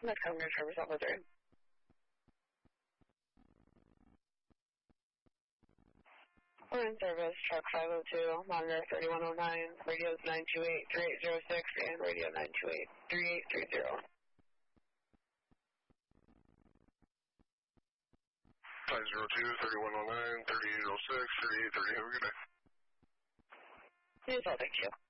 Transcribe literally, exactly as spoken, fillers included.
That's Congress Service Officer. We're in service, truck five oh two, monitor thirty-one oh nine, radios nine two eight, three eight zero six, and radio nine two eight, three eight three zero. five zero two, thirty-one oh nine, thirty-eight oh six, thirty-eight thirty, have a good day. Yes, I'll thank you.